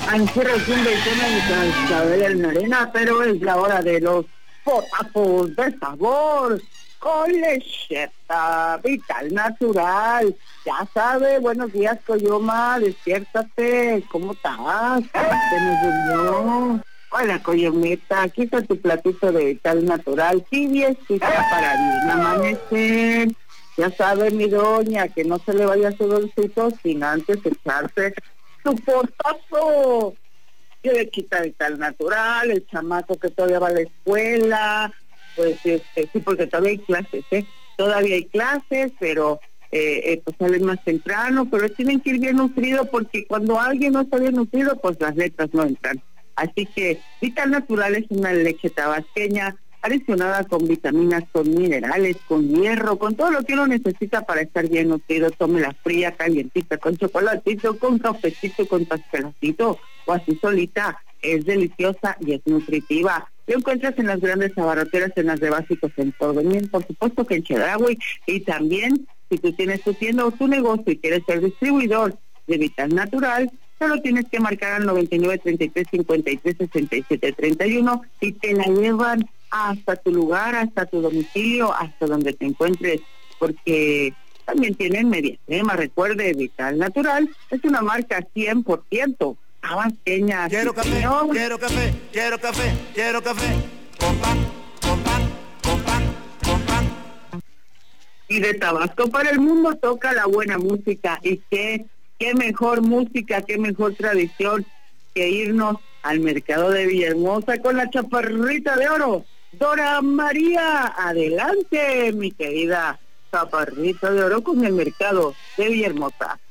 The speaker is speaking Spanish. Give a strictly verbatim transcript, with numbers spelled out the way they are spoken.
Aquí recién vecina de San Isabel en la arena, pero es la hora de los potazos de sabor con lecheta vital natural. Ya sabe, buenos días, Coyoma, despiértate, ¿cómo estás? ¿Se me durmió? Hola, Coyometa, aquí está tu platito de vital natural, tibiecita para bien amanecer. Ya sabe, mi doña, que no se le vaya su dulcito sin antes echarse su portazo. Yo le quita vital natural, el chamaco que todavía va a la escuela, pues este, sí, porque todavía hay clases, ¿eh? Todavía hay clases, pero eh, eh, pues salen más temprano, pero tienen que ir bien nutridos, porque cuando alguien no está bien nutrido, pues las letras no entran. Así que Vital Natural es una leche tabasqueña adicionada con vitaminas, con minerales, con hierro, con todo lo que uno necesita para estar bien nutrido. Tómela fría, calientita, con chocolatito, con cafecito, con pastelacito o así solita. Es deliciosa y es nutritiva. Lo encuentras en las grandes abarroteras, en las de básicos en todo. Bien, por supuesto que en Chedraui. Y también, si tú tienes tu tienda o tu negocio y quieres ser distribuidor de Vital Natural, solo tienes que marcar al noventa y nueve, treinta y tres, cincuenta y tres, sesenta y siete, treinta y uno y te la llevan hasta tu lugar, hasta tu domicilio, hasta donde te encuentres, porque también tienen media crema. Recuerde, Vital Natural es una marca cien por ciento tabasqueña. Quiero café, señor. quiero café, quiero café, quiero café, con pan, con pan, con pan, con pan. Y de Tabasco para el mundo toca la buena música, y qué, qué mejor música, qué mejor tradición que irnos al mercado de Villahermosa con la chaparrita de oro, Dora María. Adelante, mi querida chaparrita de oro, con el mercado de Villahermosa.